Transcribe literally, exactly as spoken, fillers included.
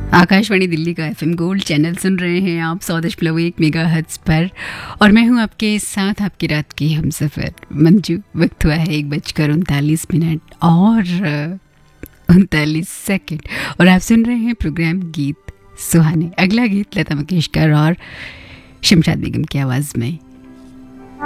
आकाशवाणी दिल्ली का FM gold channel सुन रहे हैं आप सौ दशमलव एक मेगाहर्ट्ज पर और मैं हूं आपके साथ आपकी रात की हमसफर मंजू। वक्त हुआ है एक बजकर उनतालीस मिनट और उनतालीस सेकंड और आप सुन रहे हैं प्रोग्राम गीत सुहाने। अगला गीत लता मंगेशकर और शमशाद बेगम की आवाज़ में